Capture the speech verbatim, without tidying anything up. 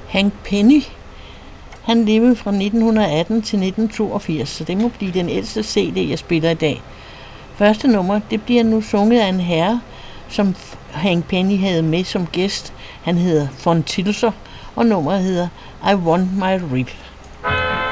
Hank Penny. Han levede fra nitten atten til nitten toogfirs, så det må blive den ældste C D, jeg spiller i dag. Første nummer, det bliver nu sunget af en herre, som Hank Penny havde med som gæst. Han hedder Von Tilser, og nummeret hedder I Want My Rib.